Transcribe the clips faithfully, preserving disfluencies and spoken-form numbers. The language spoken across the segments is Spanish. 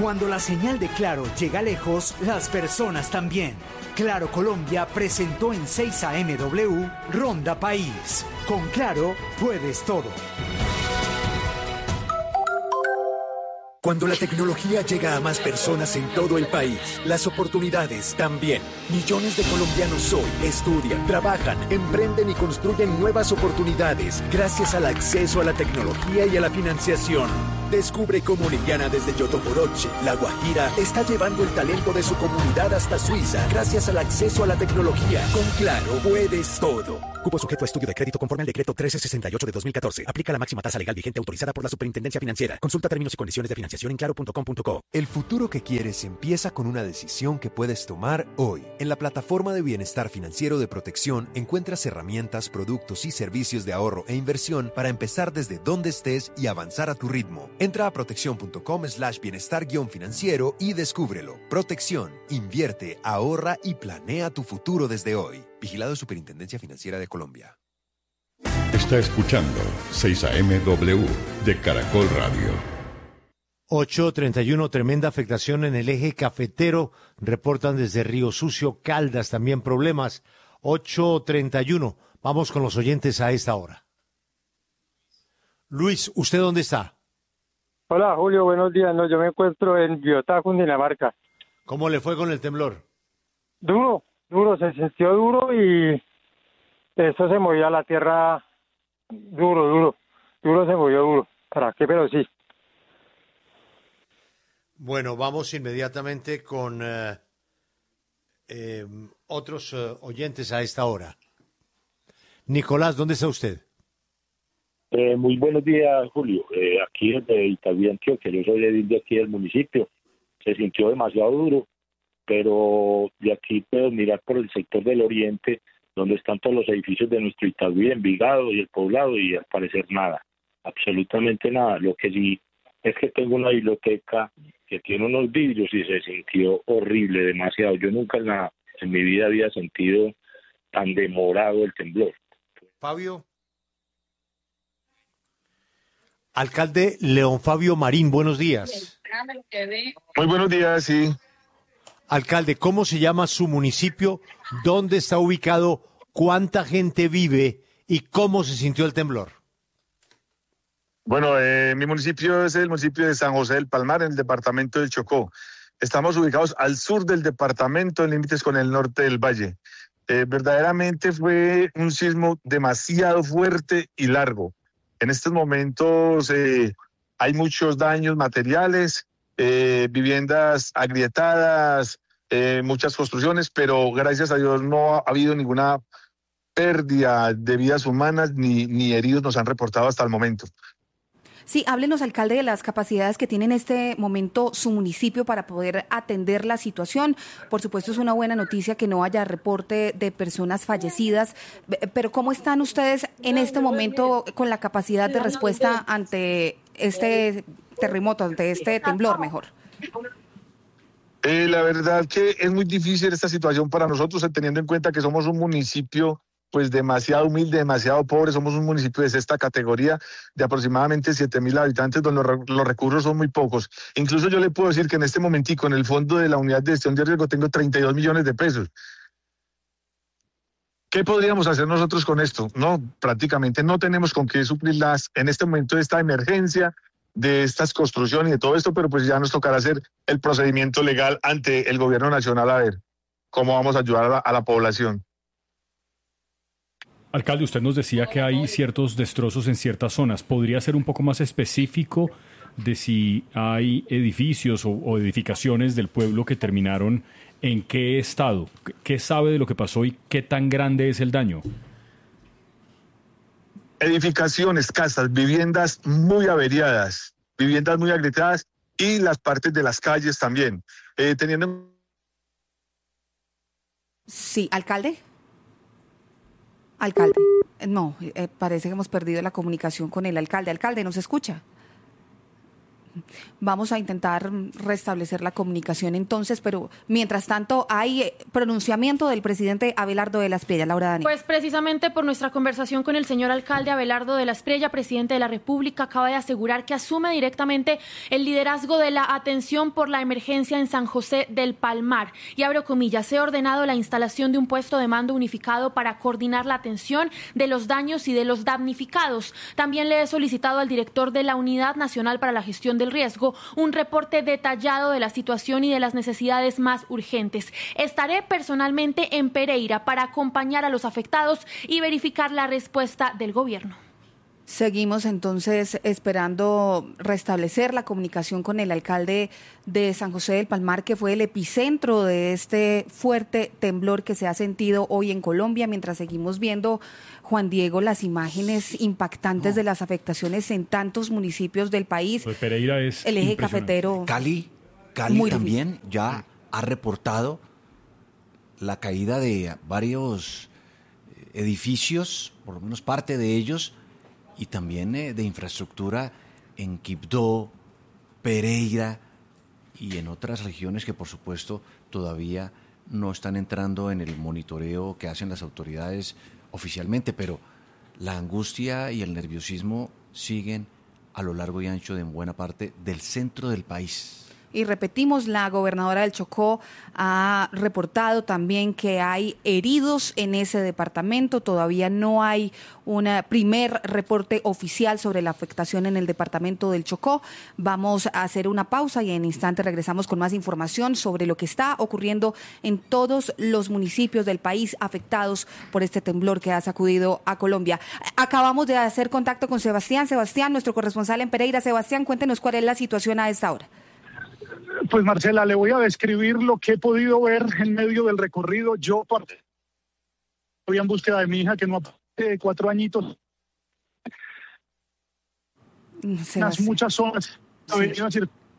Cuando la señal de Claro llega lejos, las personas también. Claro Colombia presentó en seis A M W Ronda País. Con Claro puedes todo. Cuando la tecnología llega a más personas en todo el país, las oportunidades también. Millones de colombianos hoy estudian, trabajan, emprenden y construyen nuevas oportunidades gracias al acceso a la tecnología y a la financiación. Descubre cómo Liliana desde Yotoporoche, La Guajira, está llevando el talento de su comunidad hasta Suiza gracias al acceso a la tecnología. Con Claro puedes todo. Cupo sujeto a estudio de crédito conforme al decreto trece sesenta y ocho de dos mil catorce. Aplica la máxima tasa legal vigente autorizada por la Superintendencia Financiera. Consulta términos y condiciones de financiación en claro punto com punto co. El futuro que quieres empieza con una decisión que puedes tomar hoy. En la plataforma de bienestar financiero de Protección encuentras herramientas, productos y servicios de ahorro e inversión para empezar desde donde estés y avanzar a tu ritmo. Entra a protección.com slash bienestar guión financiero y descúbrelo. Protección, invierte, ahorra y planea tu futuro desde hoy. Vigilado Superintendencia Financiera de Colombia. Está escuchando seis A M W de Caracol Radio. ocho treinta y uno, tremenda afectación en el eje cafetero. Reportan desde Río Sucio, Caldas, también problemas. ocho treinta y uno. Vamos con los oyentes a esta hora. Luis, ¿usted dónde está? Hola, Julio, buenos días. No, yo me encuentro en Biotá, Cundinamarca. ¿Cómo le fue con el temblor? Duro, duro, se sintió duro y eso se movía la tierra duro, duro. Duro se movió duro. ¿Para qué? Pero sí. Bueno, vamos inmediatamente con eh, eh, otros eh, oyentes a esta hora. Nicolás, ¿dónde está usted? Eh, muy buenos días, Julio. Eh, aquí desde Itagüí, Antioquia. Yo soy edil de aquí del municipio. Se sintió demasiado duro, pero de aquí puedo mirar por el sector del oriente, donde están todos los edificios de nuestro Itagüí, Envigado y el Poblado, y al parecer nada, absolutamente nada. Lo que sí es que tengo una biblioteca que tiene unos vidrios y se sintió horrible, demasiado. Yo nunca en, la, en mi vida había sentido tan demorado el temblor. Fabio. Alcalde León Fabio Marín, buenos días. Muy buenos días, sí. Alcalde, ¿cómo se llama su municipio? ¿Dónde está ubicado? ¿Cuánta gente vive? ¿Y cómo se sintió el temblor? Bueno, eh, mi municipio es el municipio de San José del Palmar, en el departamento del Chocó. Estamos ubicados al sur del departamento, en límites con el norte del valle. Eh, verdaderamente fue un sismo demasiado fuerte y largo. En estos momentos eh, hay muchos daños materiales, eh, viviendas agrietadas, eh, muchas construcciones, pero gracias a Dios no ha habido ninguna pérdida de vidas humanas ni, ni heridos nos han reportado hasta el momento. Sí, háblenos, alcalde, de las capacidades que tiene en este momento su municipio para poder atender la situación. Por supuesto, es una buena noticia que no haya reporte de personas fallecidas, pero ¿cómo están ustedes en este momento con la capacidad de respuesta ante este terremoto, ante este temblor, mejor? Eh, la verdad que es muy difícil esta situación para nosotros, teniendo en cuenta que somos un municipio pues demasiado humilde, demasiado pobre. Somos un municipio de sexta categoría de aproximadamente siete mil habitantes, donde los, los recursos son muy pocos. Incluso yo le puedo decir que en este momentico en el fondo de la unidad de gestión de riesgo tengo treinta y dos millones de pesos. ¿Qué podríamos hacer nosotros con esto? No, prácticamente no tenemos con qué suplirlas en este momento de esta emergencia, de estas construcciones y de todo esto, pero pues ya nos tocará hacer el procedimiento legal ante el gobierno nacional a ver cómo vamos a ayudar a la, a la población. Alcalde, usted nos decía que hay ciertos destrozos en ciertas zonas. ¿Podría ser un poco más específico de si hay edificios o, o edificaciones del pueblo que terminaron en qué estado? ¿Qué sabe de lo que pasó y qué tan grande es el daño? Edificaciones, casas, viviendas muy averiadas, viviendas muy agrietadas y las partes de las calles también. Eh, teniendo... Sí, alcalde. Alcalde, no, eh, parece que hemos perdido la comunicación con el alcalde. Alcalde, ¿nos escucha? Vamos a intentar restablecer la comunicación entonces, pero mientras tanto hay pronunciamiento del presidente Abelardo de la Espriella. Laura Dani. Pues precisamente por nuestra conversación con el señor alcalde Abelardo de la Espriella, presidente de la República, acaba de asegurar que asume directamente el liderazgo de la atención por la emergencia en San José del Palmar. Y abro comillas, he ordenado la instalación de un puesto de mando unificado para coordinar la atención de los daños y de los damnificados. También le he solicitado al director de la Unidad Nacional para la Gestión del Riesgo un reporte detallado de la situación y de las necesidades más urgentes. Estaré personalmente en Pereira para acompañar a los afectados y verificar la respuesta del gobierno. Seguimos entonces esperando restablecer la comunicación con el alcalde de San José del Palmar, que fue el epicentro de este fuerte temblor que se ha sentido hoy en Colombia, mientras seguimos viendo, Juan Diego, las imágenes impactantes no. de las afectaciones en tantos municipios del país. Pues Pereira es el eje cafetero. Cali, Cali muy también difícil. ya ha reportado la caída de varios edificios, por lo menos parte de ellos, y también eh, de infraestructura en Quibdó, Pereira y en otras regiones que por supuesto todavía no están entrando en el monitoreo que hacen las autoridades oficialmente, pero la angustia y el nerviosismo siguen a lo largo y ancho de buena parte del centro del país. Y repetimos, la gobernadora del Chocó ha reportado también que hay heridos en ese departamento. Todavía no hay un primer reporte oficial sobre la afectación en el departamento del Chocó. Vamos a hacer una pausa y en instante regresamos con más información sobre lo que está ocurriendo en todos los municipios del país afectados por este temblor que ha sacudido a Colombia. Acabamos de hacer contacto con Sebastián. Sebastián, nuestro corresponsal en Pereira. Sebastián, cuéntenos cuál es la situación a esta hora. Pues Marcela, le voy a describir lo que he podido ver en medio del recorrido. Yo estoy en búsqueda de mi hija que no hace cuatro añitos. Unas muchas zonas. Sí.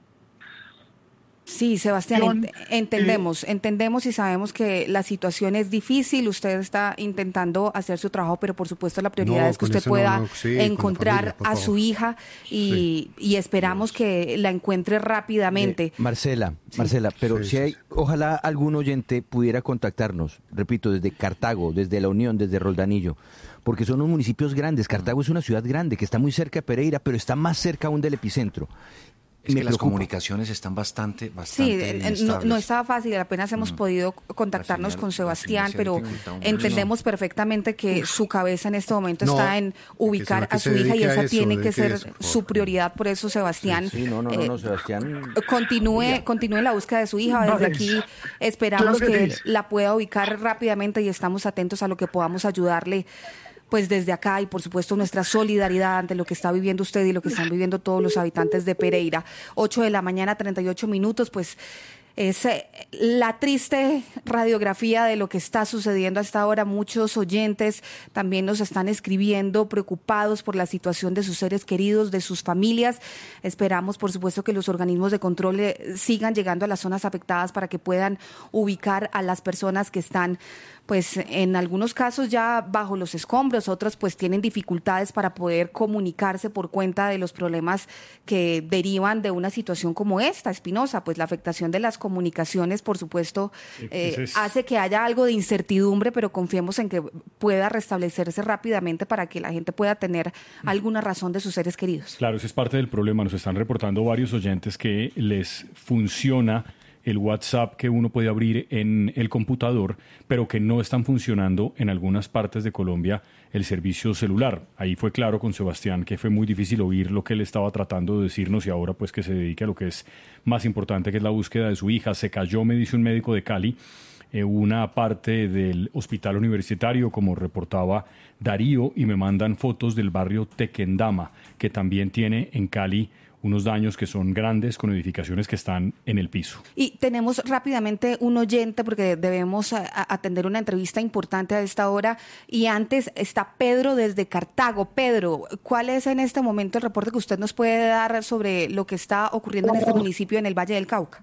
Sí, Sebastián, ent entendemos, eh, entendemos y sabemos que la situación es difícil. Usted está intentando hacer su trabajo, pero por supuesto la prioridad no, es que usted pueda no, no, sí, encontrar familia, a su hija y, sí. y esperamos sí. que la encuentre rápidamente. Eh, Marcela, sí. Marcela, pero sí, si hay, sí. ojalá algún oyente pudiera contactarnos, repito, desde Cartago, desde La Unión, desde Roldanillo, porque son unos municipios grandes. Cartago es una ciudad grande que está muy cerca de Pereira, pero está más cerca aún del epicentro. Es que las comunicaciones están bastante, bastante Sí, no, no estaba fácil, apenas hemos mm. podido contactarnos señal, con Sebastián, pero entendemos perfectamente que su cabeza en este momento no, está en ubicar a su hija y esa eso, tiene que ser eso, su prioridad. Por eso, Sebastián, sí, sí, no, no, no, no, Sebastián eh, continúe, continúe la búsqueda de su hija. Desde no, aquí esperamos claro que, que la pueda ubicar rápidamente y estamos atentos a lo que podamos ayudarle. Pues desde acá y por supuesto nuestra solidaridad ante lo que está viviendo usted y lo que están viviendo todos los habitantes de Pereira. ocho de la mañana, treinta y ocho minutos, pues es la triste radiografía de lo que está sucediendo hasta ahora. Muchos oyentes también nos están escribiendo preocupados por la situación de sus seres queridos, de sus familias. Esperamos, por supuesto, que los organismos de control sigan llegando a las zonas afectadas para que puedan ubicar a las personas que están, pues en algunos casos ya bajo los escombros, otros pues tienen dificultades para poder comunicarse por cuenta de los problemas que derivan de una situación como esta, Espinosa. Pues la afectación de las comunicaciones, por supuesto, eh, es... hace que haya algo de incertidumbre, pero confiemos en que pueda restablecerse rápidamente para que la gente pueda tener alguna razón de sus seres queridos. Claro, eso es parte del problema. Nos están reportando varios oyentes que les funciona el WhatsApp que uno puede abrir en el computador, pero que no están funcionando en algunas partes de Colombia el servicio celular. Ahí fue claro con Sebastián que fue muy difícil oír lo que él estaba tratando de decirnos y ahora pues que se dedique a lo que es más importante, que es la búsqueda de su hija. Se cayó, me dice un médico de Cali, eh, una parte del hospital universitario, como reportaba Darío, y me mandan fotos del barrio Tequendama, que también tiene en Cali unos daños que son grandes con edificaciones que están en el piso. Y tenemos rápidamente un oyente porque debemos a, a atender una entrevista importante a esta hora y antes está Pedro desde Cartago. Pedro, ¿cuál es en este momento el reporte que usted nos puede dar sobre lo que está ocurriendo en este municipio en el Valle del Cauca?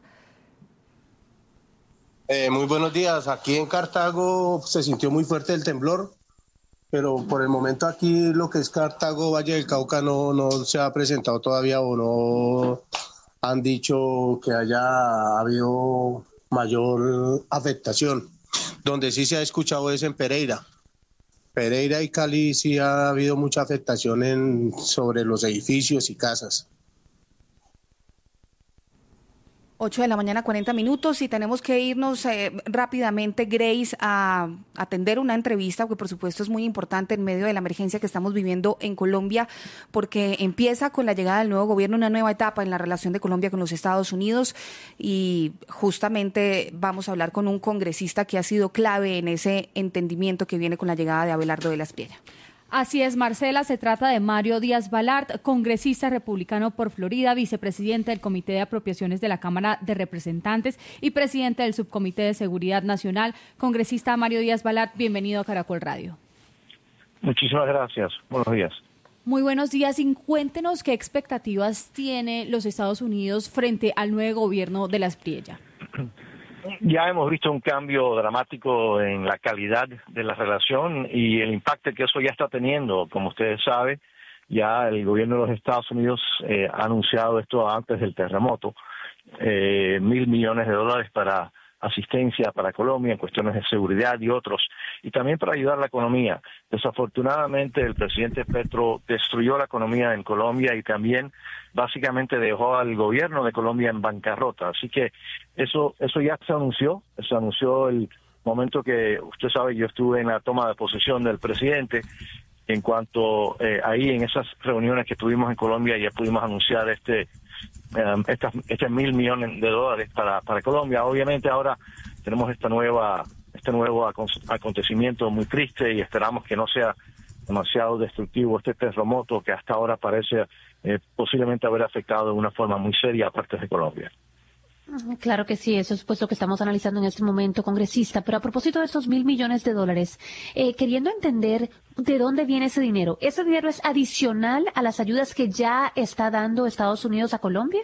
Eh, muy buenos días. Aquí en Cartago se sintió muy fuerte el temblor, pero por el momento aquí lo que es Cartago, Valle del Cauca no, no se ha presentado todavía o no han dicho que haya habido mayor afectación. Donde sí se ha escuchado es en Pereira. Pereira y Cali sí ha habido mucha afectación en, sobre los edificios y casas. ocho de la mañana, cuarenta minutos, y tenemos que irnos eh, rápidamente, Grace, a atender una entrevista, que por supuesto es muy importante en medio de la emergencia que estamos viviendo en Colombia, porque empieza con la llegada del nuevo gobierno una nueva etapa en la relación de Colombia con los Estados Unidos, y justamente vamos a hablar con un congresista que ha sido clave en ese entendimiento que viene con la llegada de Abelardo de la Espriella. Así es, Marcela, se trata de Mario Díaz Balart, congresista republicano por Florida, vicepresidente del Comité de Apropiaciones de la Cámara de Representantes y presidente del Subcomité de Seguridad Nacional. Congresista Mario Díaz Balart, bienvenido a Caracol Radio. Muchísimas gracias. Buenos días. Muy buenos días. Y cuéntenos qué expectativas tiene los Estados Unidos frente al nuevo gobierno de la Espriella. Ya hemos visto un cambio dramático en la calidad de la relación y el impacto que eso ya está teniendo. Como ustedes saben, ya el gobierno de los Estados Unidos eh, ha anunciado esto antes del terremoto, eh, mil millones de dólares para asistencia para Colombia en cuestiones de seguridad y otros, y también para ayudar a la economía. Desafortunadamente, el presidente Petro destruyó la economía en Colombia y también básicamente dejó al gobierno de Colombia en bancarrota. Así que eso eso ya se anunció, se anunció el momento que usted sabe, yo estuve en la toma de posesión del presidente. En cuanto eh, ahí en esas reuniones que tuvimos en Colombia ya pudimos anunciar este Um, estas, este mil millones de dólares para, para Colombia. Obviamente ahora tenemos esta nueva este nuevo acontecimiento muy triste y esperamos que no sea demasiado destructivo este terremoto que hasta ahora parece eh, posiblemente haber afectado de una forma muy seria a partes de Colombia. Claro que sí, eso es puesto que estamos analizando en este momento, congresista. Pero a propósito de estos mil millones de dólares, eh, queriendo entender de dónde viene ese dinero, ¿ese dinero es adicional a las ayudas que ya está dando Estados Unidos a Colombia?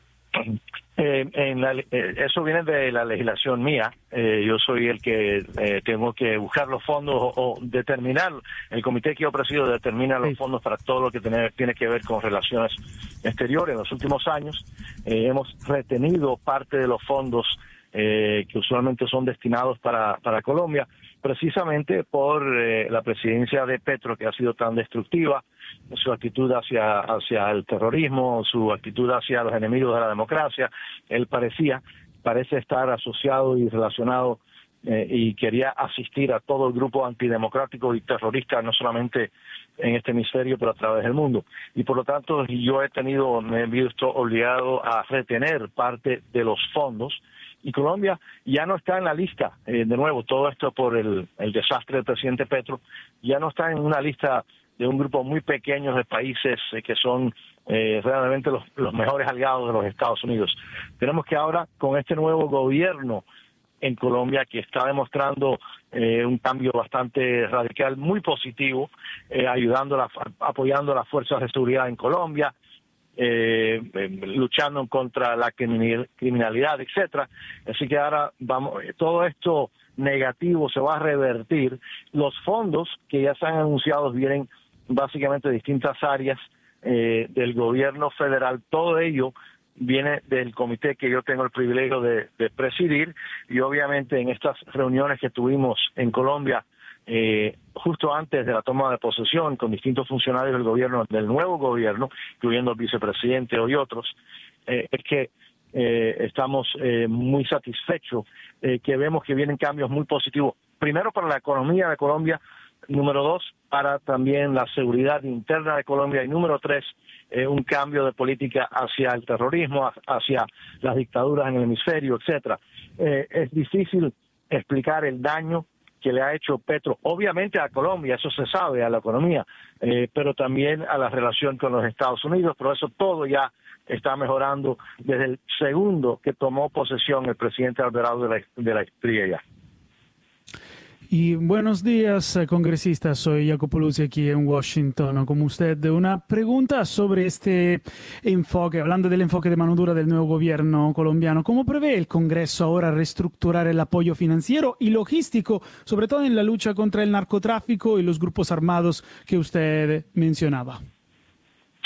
Eh, en la, eh, eso viene de la legislación mía. Eh, yo soy el que eh, tengo que buscar los fondos o, o determinar. El comité que yo presido determina los fondos para todo lo que tiene, tiene que ver con relaciones exteriores. En los últimos años eh, hemos retenido parte de los fondos eh, que usualmente son destinados para, para Colombia, precisamente por eh, la presidencia de Petro, que ha sido tan destructiva, su actitud hacia hacia el terrorismo, su actitud hacia los enemigos de la democracia. Él parecía, parece estar asociado y relacionado eh, y quería asistir a todo el grupo antidemocrático y terrorista, no solamente en este hemisferio, pero a través del mundo. Y por lo tanto, yo he tenido, me he visto obligado a retener parte de los fondos, y Colombia ya no está en la lista. Eh, de nuevo, todo esto por el, el desastre del presidente Petro, ya no está en una lista de un grupo muy pequeño de países eh, que son eh, realmente los, los mejores aliados de los Estados Unidos. Tenemos que ahora, con este nuevo gobierno en Colombia, que está demostrando eh, un cambio bastante radical, muy positivo, eh, ayudando, la, apoyando a las fuerzas de seguridad en Colombia, eh, eh, luchando contra la criminalidad, etcétera. Así que ahora vamos, todo esto negativo se va a revertir. Los fondos que ya se han anunciado vienen básicamente de distintas áreas eh, del gobierno federal. Todo ello viene del comité que yo tengo el privilegio de, de presidir, y obviamente en estas reuniones que tuvimos en Colombia eh, justo antes de la toma de posesión con distintos funcionarios del gobierno, del nuevo gobierno, incluyendo el vicepresidente y otros, eh, es que eh, estamos eh, muy satisfechos, eh, que vemos que vienen cambios muy positivos, primero para la economía de Colombia, número dos, para también la seguridad interna de Colombia, y número tres, eh, un cambio de política hacia el terrorismo, hacia las dictaduras en el hemisferio, etcétera. Eh, es difícil explicar el daño que le ha hecho Petro, obviamente a Colombia, eso se sabe, a la economía, eh, pero también a la relación con los Estados Unidos, pero eso todo ya está mejorando desde el segundo que tomó posesión el presidente Abelardo de la, de la Espriella. Y buenos días, congresista. Soy Jacopo Luzzi aquí en Washington. Como usted, una pregunta sobre este enfoque, hablando del enfoque de mano dura del nuevo gobierno colombiano. ¿Cómo prevé el Congreso ahora reestructurar el apoyo financiero y logístico, sobre todo en la lucha contra el narcotráfico y los grupos armados que usted mencionaba?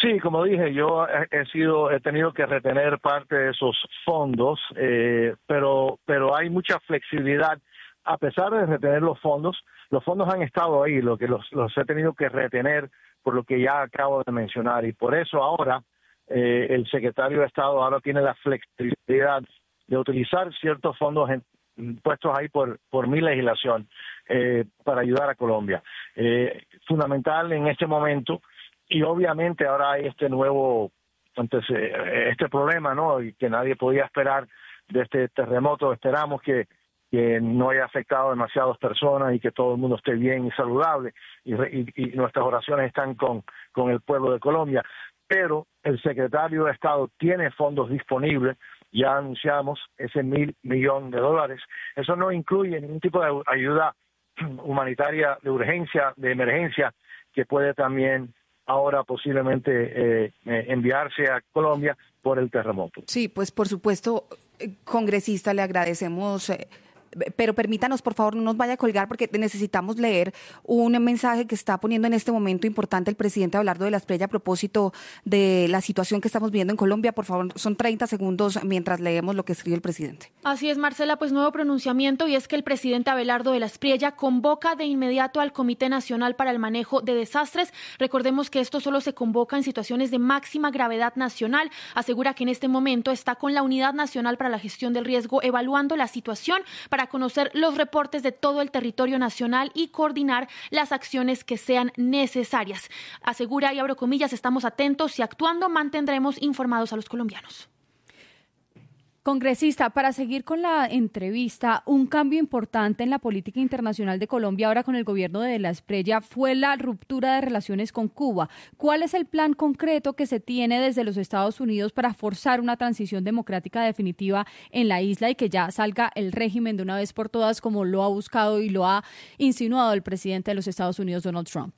Sí, como dije, yo he, he sido, he tenido que retener parte de esos fondos, eh, pero, pero hay mucha flexibilidad. A pesar de retener los fondos, los fondos han estado ahí, lo que los, los he tenido que retener por lo que ya acabo de mencionar, y por eso ahora eh, el secretario de Estado ahora tiene la flexibilidad de utilizar ciertos fondos en, puestos ahí por, por mi legislación eh, para ayudar a Colombia. Eh, fundamental en este momento. Y obviamente ahora hay este nuevo, entonces, este problema, ¿no? Y que nadie podía esperar de este terremoto. Esperamos que, que no haya afectado a demasiadas personas y que todo el mundo esté bien y saludable. Y, y, y nuestras oraciones están con, con el pueblo de Colombia. Pero el secretario de Estado tiene fondos disponibles. Ya anunciamos ese mil millón de dólares. Eso no incluye ningún tipo de ayuda humanitaria de urgencia, de emergencia, que puede también ahora posiblemente eh, eh, enviarse a Colombia por el terremoto. Sí, pues por supuesto, congresista, le agradecemos, eh, pero permítanos, por favor, no nos vaya a colgar porque necesitamos leer un mensaje que está poniendo en este momento importante el presidente Abelardo de la Espriella a propósito de la situación que estamos viviendo en Colombia. Por favor, son treinta segundos mientras leemos lo que escribe el presidente. Así es, Marcela, pues nuevo pronunciamiento, y es que el presidente Abelardo de la Espriella convoca de inmediato al Comité Nacional para el Manejo de Desastres. Recordemos que esto solo se convoca en situaciones de máxima gravedad nacional. Asegura que en este momento está con la Unidad Nacional para la Gestión del Riesgo evaluando la situación para conocer los reportes de todo el territorio nacional y coordinar las acciones que sean necesarias. Asegura, y abro comillas, estamos atentos y actuando mantendremos informados a los colombianos. Congresista, para seguir con la entrevista, un cambio importante en la política internacional de Colombia ahora con el gobierno de la Espriella fue la ruptura de relaciones con Cuba. ¿Cuál es el plan concreto que se tiene desde los Estados Unidos para forzar una transición democrática definitiva en la isla y que ya salga el régimen de una vez por todas, como lo ha buscado y lo ha insinuado el presidente de los Estados Unidos, Donald Trump?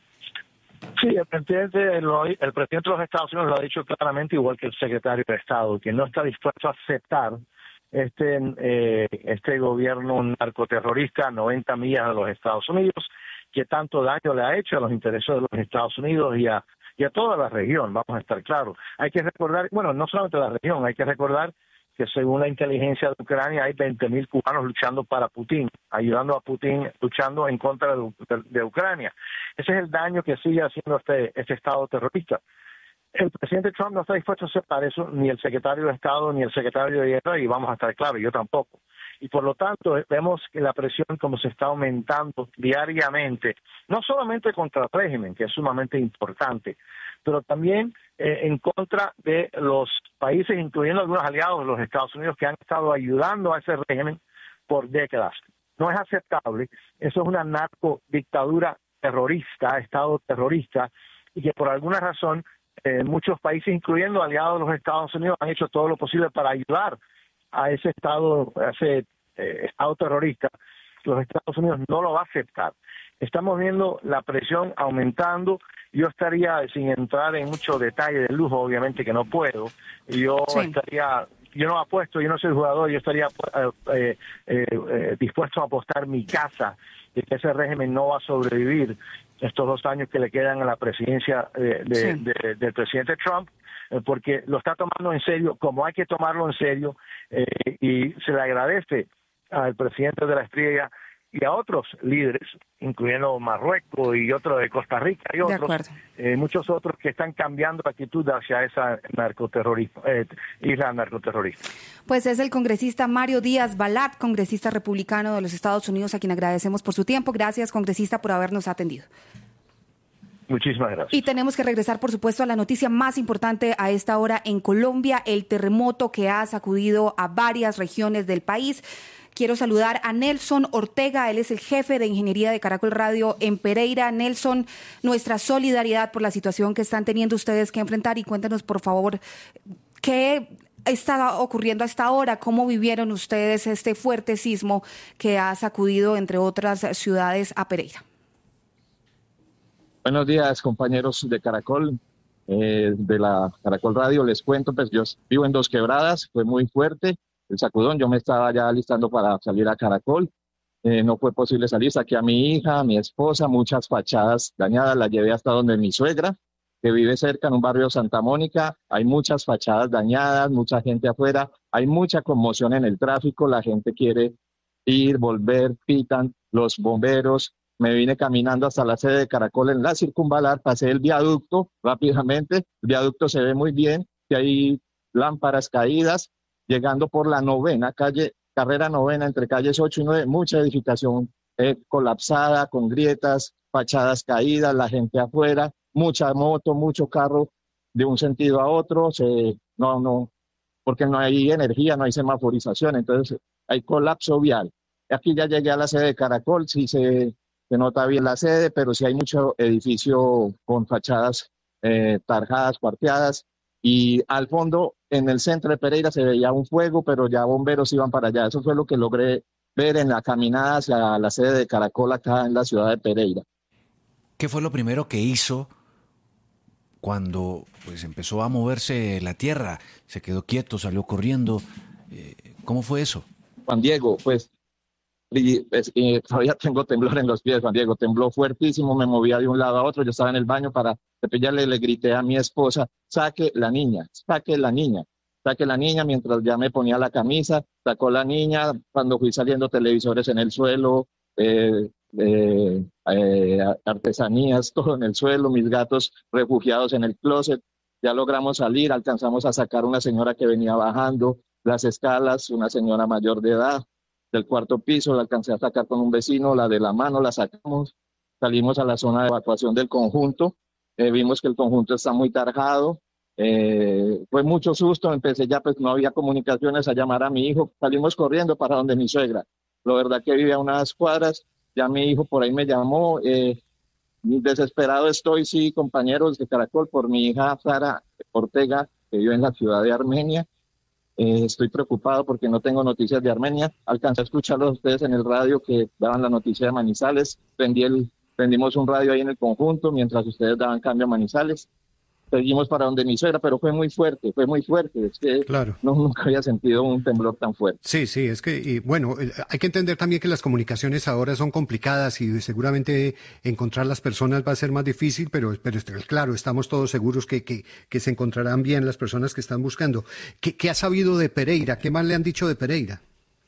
Sí, el presidente, lo, el presidente de los Estados Unidos lo ha dicho claramente, igual que el secretario de Estado, que no está dispuesto a aceptar este eh, este gobierno narcoterrorista a noventa millas de los Estados Unidos, que tanto daño le ha hecho a los intereses de los Estados Unidos y a, y a toda la región, vamos a estar claros. Hay que recordar, bueno, no solamente la región, hay que recordar que según la inteligencia de Ucrania hay veinte mil cubanos luchando para Putin, ayudando a Putin, luchando en contra de, de, de Ucrania. Ese es el daño que sigue haciendo este, este Estado terrorista. El presidente Trump no está dispuesto a aceptar eso, ni el secretario de Estado, ni el secretario de Guerra, y vamos a estar claros, yo tampoco. Y por lo tanto, vemos que la presión como se está aumentando diariamente, no solamente contra el régimen, que es sumamente importante, pero también eh, en contra de los países, incluyendo algunos aliados de los Estados Unidos, que han estado ayudando a ese régimen por décadas. No es aceptable, eso es una narcodictadura terrorista, Estado terrorista, y que por alguna razón eh, muchos países, incluyendo aliados de los Estados Unidos, han hecho todo lo posible para ayudar a ese Estado, a ese eh, Estado terrorista. Los Estados Unidos no lo va a aceptar. Estamos viendo la presión aumentando. Yo estaría, sin entrar en mucho detalle de lujo, obviamente que no puedo, yo sí. estaría, yo no apuesto, yo no soy jugador, yo estaría eh, eh, eh, dispuesto a apostar mi casa de que ese régimen no va a sobrevivir estos dos años que le quedan a la presidencia de, de, sí. de, de, del presidente Trump, eh, porque lo está tomando en serio, como hay que tomarlo en serio, eh, y se le agradece al presidente de la Espriella y a otros líderes, incluyendo Marruecos y otros de Costa Rica y otros, eh, muchos otros que están cambiando la actitud hacia esa narcoterrorismo, eh, isla narcoterrorista. Pues es el congresista Mario Díaz Balart, congresista republicano de los Estados Unidos, a quien agradecemos por su tiempo. Gracias, congresista, por habernos atendido. Muchísimas gracias. Y tenemos que regresar, por supuesto, a la noticia más importante a esta hora en Colombia, el terremoto que ha sacudido a varias regiones del país. Quiero saludar a Nelson Ortega, él es el jefe de ingeniería de Caracol Radio en Pereira. Nelson, nuestra solidaridad por la situación que están teniendo ustedes que enfrentar, y cuéntenos, por favor, qué está ocurriendo hasta ahora, cómo vivieron ustedes este fuerte sismo que ha sacudido, entre otras ciudades, a Pereira. Buenos días, compañeros de Caracol, eh, de la Caracol Radio. Les cuento, pues yo vivo en Dos Quebradas, fue muy fuerte el sacudón. Yo me estaba ya alistando para salir a Caracol, eh, no fue posible salir, saqué a mi hija, a mi esposa, muchas fachadas dañadas, las llevé hasta donde mi suegra, que vive cerca, en un barrio de Santa Mónica. Hay muchas fachadas dañadas, mucha gente afuera, hay mucha conmoción en el tráfico, la gente quiere ir, volver, pitan los bomberos. Me vine caminando hasta la sede de Caracol en la Circunvalar, pasé el viaducto rápidamente, el viaducto se ve muy bien, que hay lámparas caídas, llegando por la novena, calle, carrera novena, entre calles ocho y nueve, mucha edificación eh, colapsada, con grietas, fachadas caídas, la gente afuera, mucha moto, mucho carro de un sentido a otro, se, no, no, porque no hay energía, no hay semaforización, entonces hay colapso vial. Aquí ya llegué a la sede de Caracol, sí se, se nota bien la sede, pero sí hay mucho edificio con fachadas eh, tarjadas, cuarteadas, y al fondo, en el centro de Pereira, se veía un fuego, pero ya bomberos iban para allá. Eso fue lo que logré ver en la caminada hacia la sede de Caracol acá en la ciudad de Pereira. ¿Qué fue lo primero que hizo cuando pues empezó a moverse la tierra? ¿Se quedó quieto, salió corriendo? Eh, ¿Cómo fue eso? Juan Diego, pues, y, pues y todavía tengo temblor en los pies, Juan Diego, tembló fuertísimo, me movía de un lado a otro, yo estaba en el baño para cepillarle, le grité a mi esposa, saque la niña, saque la niña, saque la niña, mientras ya me ponía la camisa, sacó la niña, cuando fui saliendo televisores en el suelo, eh, eh, eh, artesanías, todo en el suelo, mis gatos refugiados en el closet, ya logramos salir, alcanzamos a sacar una señora que venía bajando las escalas, una señora mayor de edad, del cuarto piso, la alcancé a sacar con un vecino, la de la mano la sacamos, salimos a la zona de evacuación del conjunto, eh, vimos que el conjunto está muy tarjado, eh, fue mucho susto, empecé ya, pues no había comunicaciones, a llamar a mi hijo, salimos corriendo para donde mi suegra, la verdad que vive a unas cuadras, ya mi hijo por ahí me llamó, eh, desesperado estoy, sí, compañeros de Caracol, por mi hija Sara Ortega, que vive en la ciudad de Armenia. Eh, estoy preocupado porque no tengo noticias de Armenia. Alcancé a escucharlos a ustedes en el radio que daban la noticia de Manizales. Prendí el, prendimos un radio ahí en el conjunto mientras ustedes daban cambio a Manizales. Seguimos para donde mi suegra, pero fue muy fuerte, fue muy fuerte. Es que claro. no, nunca había sentido un temblor tan fuerte. Sí, sí, es que, y bueno, hay que entender también que las comunicaciones ahora son complicadas y seguramente encontrar las personas va a ser más difícil, pero, pero claro, estamos todos seguros que, que, que se encontrarán bien las personas que están buscando. ¿Qué, qué ha sabido de Pereira? ¿Qué más le han dicho de Pereira?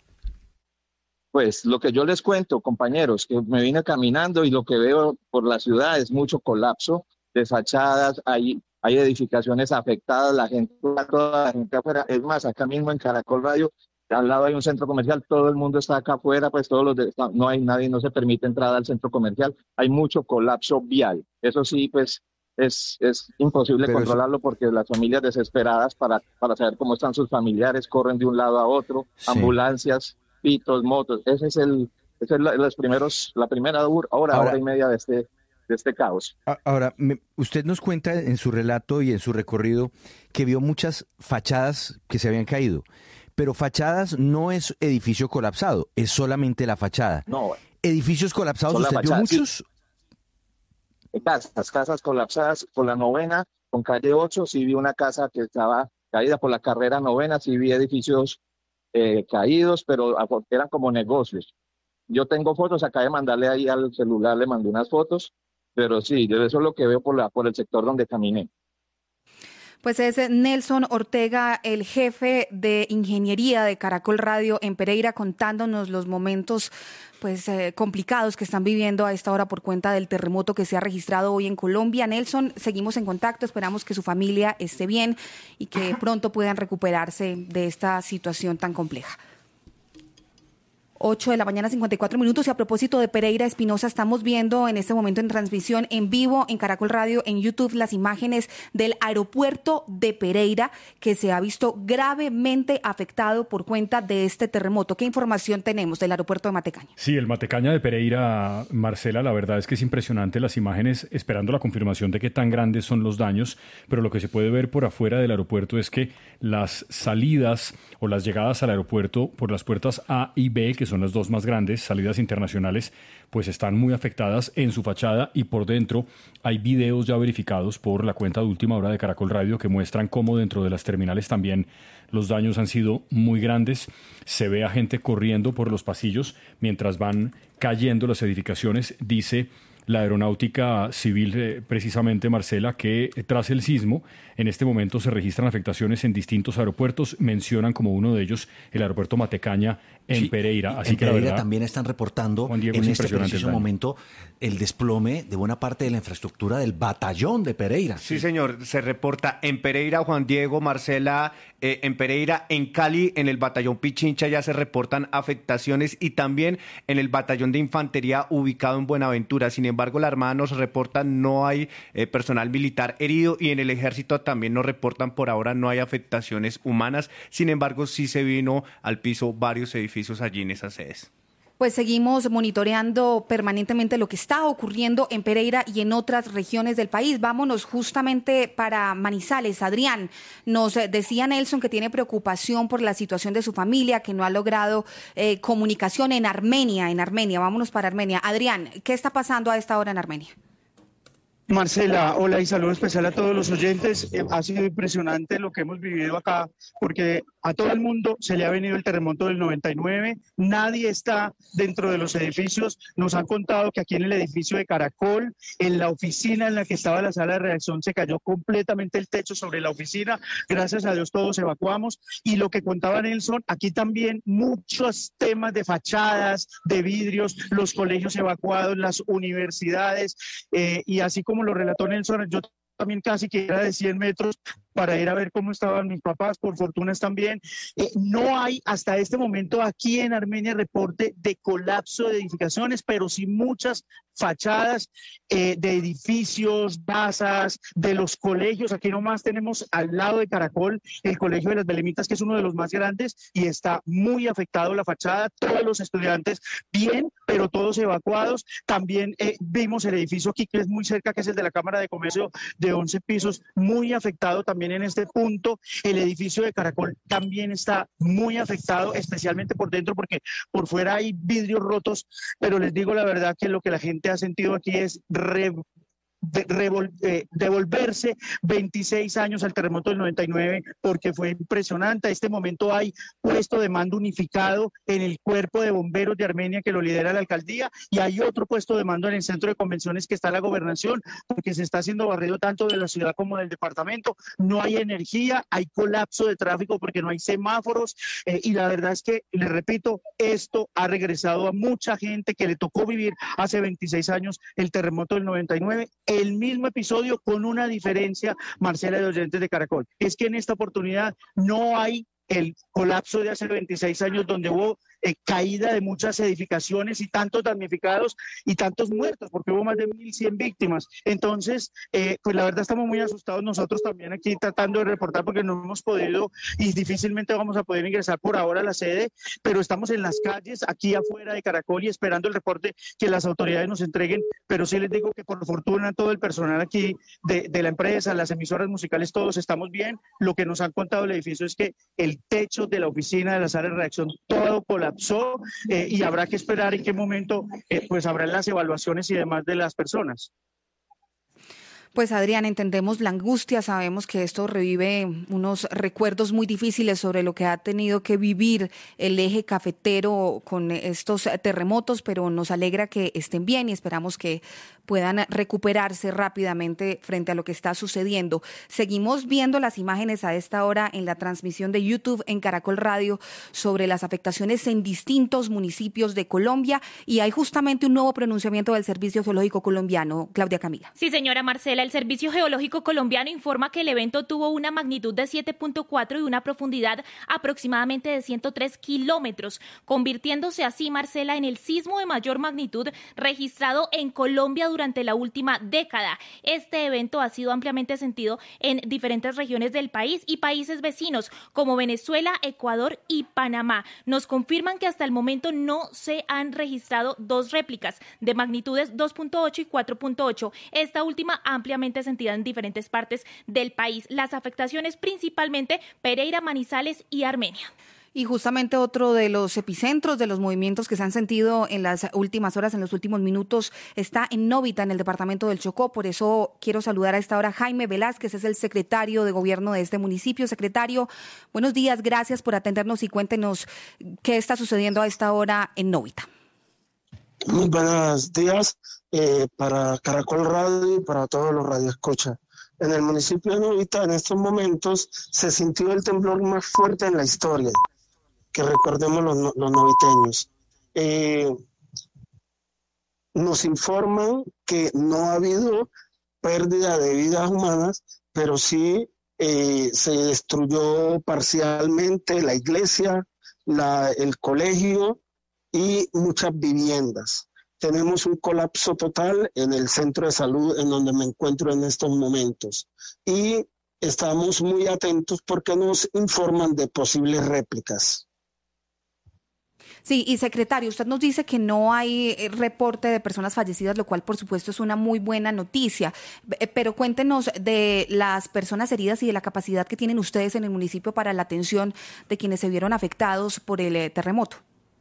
Pues lo que yo les cuento, compañeros, que me vine caminando y lo que veo por la ciudad es mucho colapso de fachadas, hay, hay edificaciones afectadas, la gente, toda la gente afuera. Es más, acá mismo en Caracol Radio, al lado hay un centro comercial, todo el mundo está acá afuera, pues todos los de, no hay nadie, no se permite entrada al centro comercial, hay mucho colapso vial. Eso sí, pues es, es imposible Pero controlarlo eso... porque las familias desesperadas para, para saber cómo están sus familiares corren de un lado a otro, sí. ambulancias, pitos, motos. Ese es el, ese es la, los primeros, la primera hora, hora, hora y media de este, de este caos. Ahora, me, usted nos cuenta en su relato y en su recorrido que vio muchas fachadas que se habían caído, pero fachadas no es edificio colapsado, es solamente la fachada. No. ¿Edificios colapsados usted vio muchos? Sí. Casas, casas colapsadas por la novena, con calle ocho, sí vi una casa que estaba caída por la carrera novena, sí vi edificios eh, caídos, pero eran como negocios. Yo tengo fotos, acá de mandarle ahí al celular, le mandé unas fotos, pero sí, yo eso es lo que veo por, la, por el sector donde caminé. Pues es Nelson Ortega, el jefe de ingeniería de Caracol Radio en Pereira, contándonos los momentos pues eh, complicados que están viviendo a esta hora por cuenta del terremoto que se ha registrado hoy en Colombia. Nelson, seguimos en contacto, esperamos que su familia esté bien y que pronto puedan recuperarse de esta situación tan compleja. ocho de la mañana, cincuenta y cuatro minutos. Y a propósito de Pereira Espinosa, estamos viendo en este momento en transmisión en vivo en Caracol Radio, en YouTube, las imágenes del aeropuerto de Pereira, que se ha visto gravemente afectado por cuenta de este terremoto. ¿Qué información tenemos del aeropuerto de Matecaña? Sí, el Matecaña de Pereira, Marcela, la verdad es que es impresionante las imágenes, esperando la confirmación de qué tan grandes son los daños, pero lo que se puede ver por afuera del aeropuerto es que las salidas o las llegadas al aeropuerto por las puertas A y B, que son las dos más grandes, salidas internacionales, pues están muy afectadas en su fachada, y por dentro hay videos ya verificados por la cuenta de Última Hora de Caracol Radio que muestran cómo dentro de las terminales también los daños han sido muy grandes. Se ve a gente corriendo por los pasillos mientras van cayendo las edificaciones. Dice la aeronáutica civil, eh, precisamente, Marcela, que eh, tras el sismo, en este momento se registran afectaciones en distintos aeropuertos. Mencionan como uno de ellos el aeropuerto Matecaña en Sí, Pereira. Así en que la Pereira verdad, también están reportando Juan Diego, en es este impresionante el preciso daño. momento el desplome de buena parte de la infraestructura del batallón de Pereira. Sí, señor, se reporta en Pereira, Juan Diego, Marcela, eh, en Pereira, en Cali, en el batallón Pichincha ya se reportan afectaciones y también en el batallón de infantería ubicado en Buenaventura. Sin embargo, la Armada nos reporta no hay eh, personal militar herido y en el Ejército también nos reportan por ahora no hay afectaciones humanas. Sin embargo, sí se vino al piso varios edificios allí en esas sedes. Pues seguimos monitoreando permanentemente lo que está ocurriendo en Pereira y en otras regiones del país. Vámonos justamente para Manizales. Adrián, nos decía Nelson que tiene preocupación por la situación de su familia, que no ha logrado eh, comunicación en Armenia, en Armenia. Vámonos para Armenia. Adrián, ¿qué está pasando a esta hora en Armenia? Marcela, hola y saludo especial a todos los oyentes. Eh, ha sido impresionante lo que hemos vivido acá, porque a todo el mundo se le ha venido el terremoto del noventa y nueve, nadie está dentro de los edificios. Nos han contado que aquí en el edificio de Caracol, en la oficina en la que estaba la sala de redacción, se cayó completamente el techo sobre la oficina. Gracias a Dios todos evacuamos. Y lo que contaba Nelson, aquí también muchos temas de fachadas, de vidrios, los colegios evacuados, las universidades, eh, y así como lo relató Nelson, yo también casi que era de cien metros para ir a ver cómo estaban mis papás, por fortuna están bien. Eh, no hay hasta este momento aquí en Armenia reporte de colapso de edificaciones, pero sí muchas fachadas eh, de edificios, casas, de los colegios. Aquí nomás tenemos al lado de Caracol el Colegio de las Belemitas, que es uno de los más grandes y está muy afectado la fachada. Todos los estudiantes bien, pero todos evacuados. También eh, vimos el edificio aquí que es muy cerca, que es el de la Cámara de Comercio de once pisos, muy afectado también en este punto. El edificio de Caracol también está muy afectado, especialmente por dentro, porque por fuera hay vidrios rotos, pero les digo la verdad que lo que la gente ha sentido aquí es re, de, revol, eh, devolverse veintiséis años al terremoto del noventa y nueve, porque fue impresionante. A este momento hay puesto de mando unificado en el cuerpo de bomberos de Armenia, que lo lidera la alcaldía, y hay otro puesto de mando en el centro de convenciones que está la gobernación, porque se está haciendo barrido tanto de la ciudad como del departamento. No hay energía, hay colapso de tráfico porque no hay semáforos, eh, y la verdad es que, les repito, esto ha regresado a mucha gente que le tocó vivir hace veintiséis años el terremoto del noventa y nueve. El mismo episodio, con una diferencia, Marcela, de oyentes de Caracol, es que en esta oportunidad no hay el colapso de hace veintiséis años, donde hubo eh, caída de muchas edificaciones y tantos damnificados y tantos muertos, porque hubo más de mil cien víctimas. Entonces, eh, pues la verdad estamos muy asustados nosotros también aquí tratando de reportar, porque no hemos podido y difícilmente vamos a poder ingresar por ahora a la sede, pero estamos en las calles aquí afuera de Caracol y esperando el reporte que las autoridades nos entreguen. Pero sí les digo que por fortuna todo el personal aquí de, de la empresa, las emisoras musicales, todos estamos bien. Lo que nos han contado el edificio es que el techo de la oficina de la sala de redacción todo colapsó, eh, y habrá que esperar en qué momento eh, pues habrán las evaluaciones y demás de las personas. Pues Adrián, entendemos la angustia, sabemos que esto revive unos recuerdos muy difíciles sobre lo que ha tenido que vivir el eje cafetero con estos terremotos, pero nos alegra que estén bien y esperamos que puedan recuperarse rápidamente frente a lo que está sucediendo. Seguimos viendo las imágenes a esta hora en la transmisión de YouTube en Caracol Radio sobre las afectaciones en distintos municipios de Colombia, y hay justamente un nuevo pronunciamiento del Servicio Geológico Colombiano. Claudia Camila. Sí, señora Marcela, el Servicio Geológico Colombiano informa que el evento tuvo una magnitud de siete punto cuatro y una profundidad aproximadamente de ciento tres kilómetros, convirtiéndose así, Marcela, en el sismo de mayor magnitud registrado en Colombia durante la última década. Este evento ha sido ampliamente sentido en diferentes regiones del país y países vecinos como Venezuela, Ecuador y Panamá. Nos confirman que hasta el momento no se han registrado dos réplicas de magnitudes dos punto ocho y cuatro punto ocho, esta última ampliamente sentida en diferentes partes del país. Las afectaciones principalmente Pereira, Manizales y Armenia. Y justamente otro de los epicentros de los movimientos que se han sentido en las últimas horas, en los últimos minutos, está en Novita, en el departamento del Chocó. Por eso quiero saludar a esta hora a Jaime Velázquez, es el secretario de gobierno de este municipio. Secretario, buenos días, gracias por atendernos y cuéntenos qué está sucediendo a esta hora en Novita. Muy buenos días eh, para Caracol Radio y para todos los radioescuchas. En el municipio de Novita, en estos momentos, se sintió el temblor más fuerte en la historia, que recordemos los, los noviteños. Eh, nos informan que no ha habido pérdida de vidas humanas, pero sí eh, se destruyó parcialmente la iglesia, la, el colegio y muchas viviendas. Tenemos un colapso total en el centro de salud en donde me encuentro en estos momentos y estamos muy atentos porque nos informan de posibles réplicas. Sí, y secretario, usted nos dice que no hay reporte de personas fallecidas, lo cual por supuesto es una muy buena noticia, pero cuéntenos de las personas heridas y de la capacidad que tienen ustedes en el municipio para la atención de quienes se vieron afectados por el terremoto.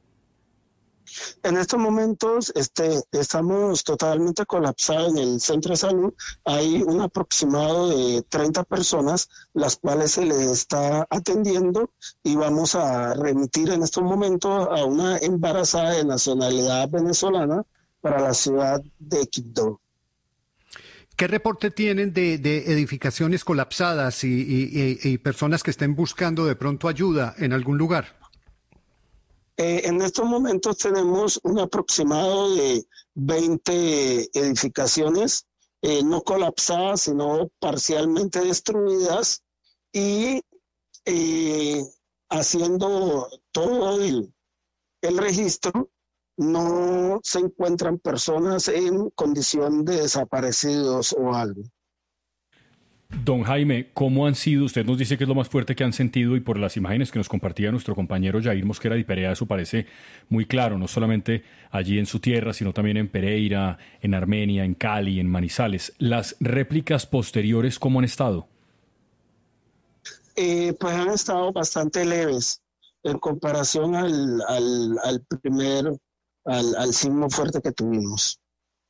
En estos momentos este, estamos totalmente colapsados en el centro de salud. Hay un aproximado de treinta personas, las cuales se les está atendiendo y vamos a remitir en estos momentos a una embarazada de nacionalidad venezolana para la ciudad de Quibdó. ¿Qué reporte tienen de, de edificaciones colapsadas y, y, y, y personas que estén buscando de pronto ayuda en algún lugar? Eh, en estos momentos tenemos un aproximado de veinte edificaciones, eh, no colapsadas, sino parcialmente destruidas, y eh, haciendo todo el, el registro, no se encuentran personas en condición de desaparecidos o algo. Don Jaime, ¿cómo han sido? Usted nos dice que es lo más fuerte que han sentido y por las imágenes que nos compartía nuestro compañero Jair Mosquera de Perea, eso parece muy claro, no solamente allí en su tierra, sino también en Pereira, en Armenia, en Cali, en Manizales. ¿Las réplicas posteriores cómo han estado? Eh, pues han estado bastante leves en comparación al, al, al primer, al, al sismo fuerte que tuvimos.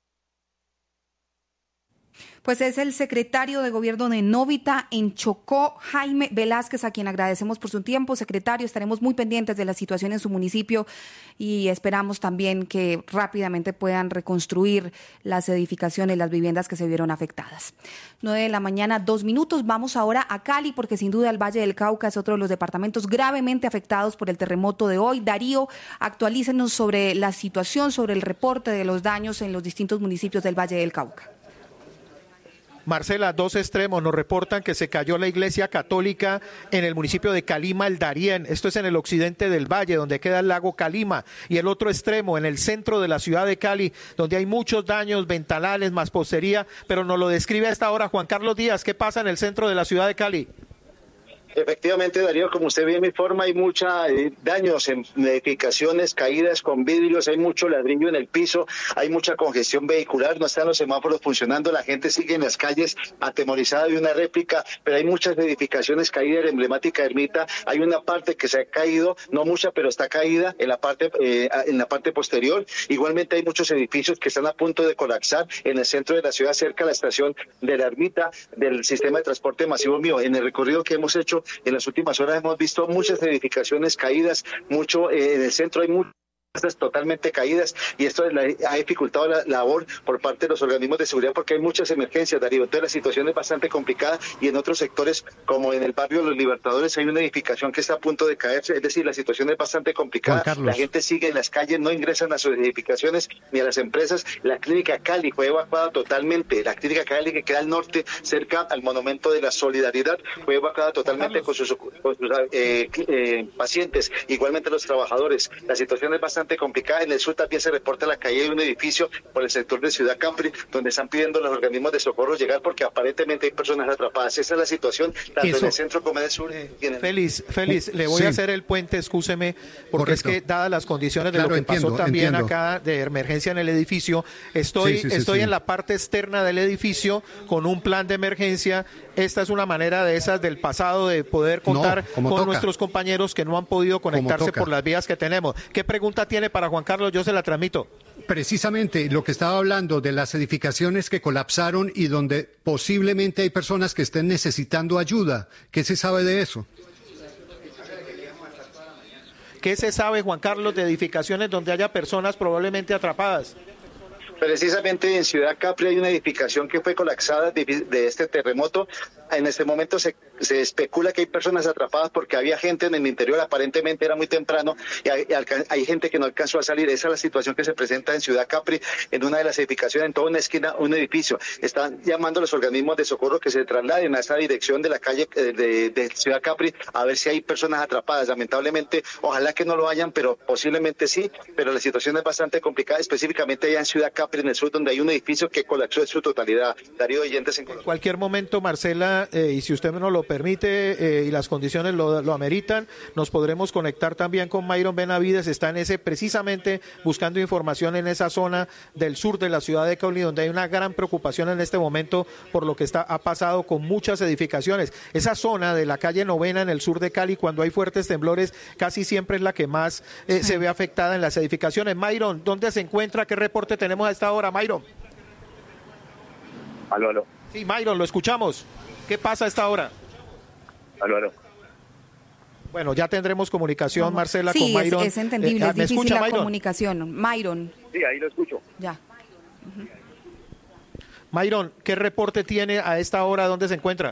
Pues es el secretario de Gobierno de Novita en Chocó, Jaime Velázquez, a quien agradecemos por su tiempo. Secretario, estaremos muy pendientes de la situación en su municipio y esperamos también que rápidamente puedan reconstruir las edificaciones, las viviendas que se vieron afectadas. nueve de la mañana, dos minutos. Vamos ahora a Cali, porque sin duda el Valle del Cauca es otro de los departamentos gravemente afectados por el terremoto de hoy. Darío, actualícenos sobre la situación, sobre el reporte de los daños en los distintos municipios del Valle del Cauca. Marcela, dos extremos nos reportan que se cayó la iglesia católica en el municipio de Calima, el Darién. Esto es en el occidente del valle, donde queda el lago Calima. Y el otro extremo, en el centro de la ciudad de Cali, donde hay muchos daños, ventanales, mampostería, pero nos lo describe a esta hora Juan Carlos Díaz. ¿Qué pasa en el centro de la ciudad de Cali? Efectivamente, Darío, como usted bien me informa, hay muchos eh, daños en edificaciones, caídas con vidrios, hay mucho ladrillo en el piso, hay mucha congestión vehicular, no están los semáforos funcionando, la gente sigue en las calles atemorizada de una réplica, pero hay muchas edificaciones caídas, la emblemática ermita, hay una parte que se ha caído, no mucha, pero está caída en la parte eh, en la parte posterior. Igualmente hay muchos edificios que están a punto de colapsar en el centro de la ciudad, cerca de la estación de la ermita del sistema de transporte masivo mío. En el recorrido que hemos hecho en las últimas horas hemos visto muchas edificaciones caídas, mucho eh, en el centro hay muchas totalmente caídas, y esto ha dificultado la labor por parte de los organismos de seguridad porque hay muchas emergencias, Darío. Entonces la situación es bastante complicada, y en otros sectores como en el barrio de los Libertadores hay una edificación que está a punto de caerse, es decir, la situación es bastante complicada, la gente sigue en las calles, no ingresan a sus edificaciones ni a las empresas. La clínica Cali fue evacuada totalmente, la clínica Cali que queda al norte, cerca al monumento de la Solidaridad, fue evacuada totalmente con sus, con sus eh, eh, pacientes, igualmente los trabajadores. La situación es bastante complicada. En el sur también se reporta la caída de un edificio por el sector de Ciudad Campri, donde están pidiendo los organismos de socorro llegar porque aparentemente hay personas atrapadas. Esa es la situación tanto Eso. en el centro como en el sur. Eh, en el... Félix, Félix, le voy sí. a hacer el puente, excúseme, porque Correcto. es que dadas las condiciones de claro, lo que entiendo, pasó también entiendo. acá de emergencia en el edificio, estoy, sí, sí, sí, estoy sí. en la parte externa del edificio con un plan de emergencia. Esta es una manera de esas del pasado de poder contar no, con toca. nuestros compañeros que no han podido conectarse por las vías que tenemos. ¿Qué pregunta tiene para Juan Carlos? Yo se la transmito. Precisamente lo que estaba hablando de las edificaciones que colapsaron y donde posiblemente hay personas que estén necesitando ayuda. ¿Qué se sabe de eso? ¿Qué se sabe, Juan Carlos, de edificaciones donde haya personas probablemente atrapadas? Precisamente en Ciudad Capri hay una edificación que fue colapsada de, de este terremoto. En este momento se, se especula que hay personas atrapadas porque había gente en el interior, aparentemente era muy temprano, y hay, hay gente que no alcanzó a salir. Esa es la situación que se presenta en Ciudad Capri, en una de las edificaciones, en toda una esquina, un edificio. Están llamando a los organismos de socorro que se trasladen a esa dirección de la calle de, de, de Ciudad Capri a ver si hay personas atrapadas. Lamentablemente, ojalá que no lo hayan, pero posiblemente sí, pero la situación es bastante complicada, específicamente allá en Ciudad Capri, en el sur, donde hay un edificio que colapsó en su totalidad. Darío Oyentes en Colombia. En cualquier momento, Marcela, eh, y si usted nos lo permite eh, y las condiciones lo, lo ameritan, nos podremos conectar también con Mayron Benavides. Está en ese, precisamente buscando información en esa zona del sur de la ciudad de Cali, donde hay una gran preocupación en este momento por lo que está ha pasado con muchas edificaciones. Esa zona de la calle Novena en el sur de Cali, cuando hay fuertes temblores, casi siempre es la que más eh, se ve afectada en las edificaciones. Mayron, ¿dónde se encuentra? ¿Qué reporte tenemos a esta hora, Mayron? Aló, aló. Sí, Mayron, lo escuchamos. ¿Qué pasa a esta hora? Aló, aló. Bueno, ya tendremos comunicación, Marcela, sí, con Mayron. Sí, es, es entendible, eh, es difícil escucha, la Mayron? comunicación. Mayron. Sí, ahí lo escucho. Ya. Uh-huh. Mayron, ¿qué reporte tiene a esta hora? ¿Dónde se encuentra?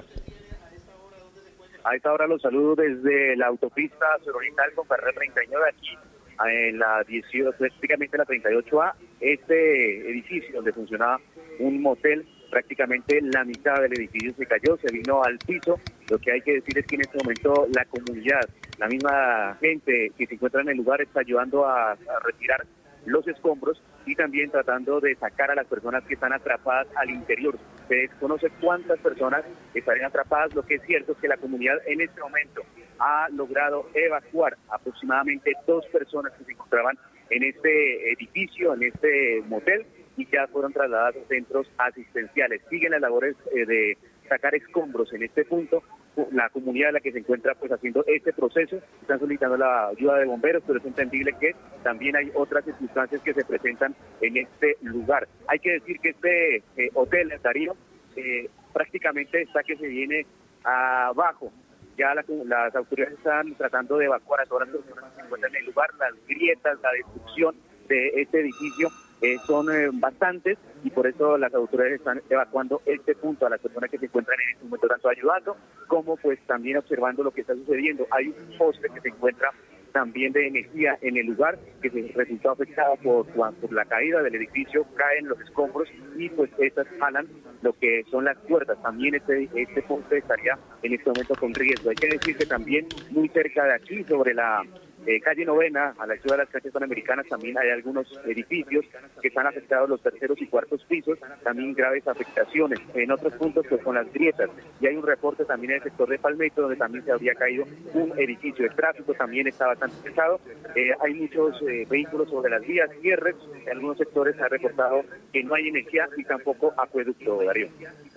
A esta hora los saludo desde la autopista Suroriental con carrera treinta y nueve aquí en la dieciocho, prácticamente la treinta y ocho A, este edificio donde funcionaba un motel, prácticamente la mitad del edificio se cayó, se vino al piso. Lo que hay que decir es que en este momento la comunidad, la misma gente que se encuentra en el lugar está ayudando a, a retirar los escombros y también tratando de sacar a las personas que están atrapadas al interior. Se desconoce cuántas personas estarían atrapadas. Lo que es cierto es que la comunidad en este momento ha logrado evacuar aproximadamente dos personas que se encontraban en este edificio, en este motel, y ya fueron trasladadas a centros asistenciales. Siguen las labores eh, de sacar escombros en este punto. La comunidad en la que se encuentra pues haciendo este proceso, están solicitando la ayuda de bomberos, pero es entendible que también hay otras circunstancias que se presentan en este lugar. Hay que decir que este eh, hotel, Darío, eh, prácticamente está que se viene abajo. Ya la, las autoridades están tratando de evacuar a todas las personas que se encuentran en el lugar. Las grietas, la destrucción de este edificio eh, son eh, bastantes, y por eso las autoridades están evacuando este punto a las personas que se encuentran en este momento, tanto ayudando como pues también observando lo que está sucediendo. Hay un poste que se encuentra también de energía en el lugar que se resultó afectado por, por la caída del edificio, caen los escombros y pues estas jalan lo que son las cuerdas. También este, este poste estaría en este momento con riesgo. Hay que decir que también muy cerca de aquí, sobre la Eh, calle Novena, a la altura de las calles panamericanas, también hay algunos edificios que están afectados, los terceros y cuartos pisos, también graves afectaciones. En otros puntos, pues con las grietas. Y hay un reporte también en el sector de Palmetto, donde también se habría caído un edificio. El tráfico también está bastante pesado. Eh, hay muchos eh, vehículos sobre las vías, cierres. En algunos sectores se ha reportado que no hay energía y tampoco acueducto, Darío.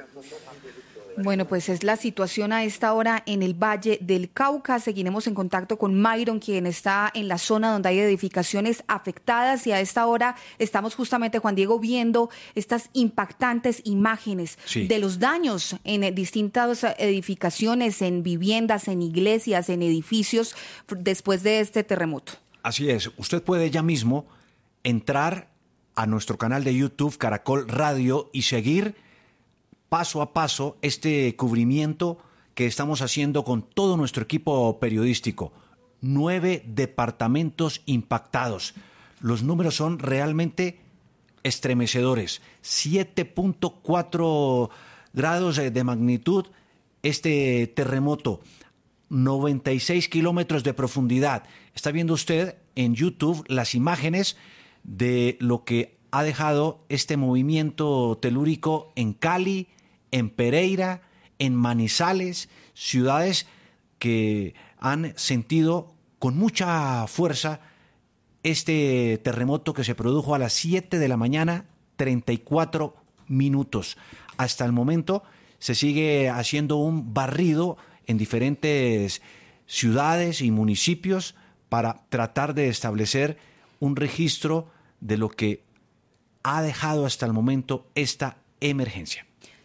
Bueno, pues es la situación a esta hora en el Valle del Cauca. Seguiremos en contacto con Mayron, quien está en la zona donde hay edificaciones afectadas, y a esta hora estamos justamente, Juan Diego, viendo estas impactantes imágenes sí. de los daños en distintas edificaciones, en viviendas, en iglesias, en edificios después de este terremoto. Así es, usted puede ya mismo entrar a nuestro canal de YouTube Caracol Radio y seguir paso a paso este cubrimiento que estamos haciendo con todo nuestro equipo periodístico. Nueve departamentos impactados. Los números son realmente estremecedores. siete punto cuatro grados de magnitud este terremoto. noventa y seis kilómetros de profundidad. Está viendo usted en YouTube las imágenes de lo que ha dejado este movimiento telúrico en Cali, en Pereira, en Manizales, ciudades que han sentido con mucha fuerza este terremoto que se produjo a las siete de la mañana, treinta y cuatro minutos. Hasta el momento se sigue haciendo un barrido en diferentes ciudades y municipios para tratar de establecer un registro de lo que ha dejado hasta el momento esta emergencia.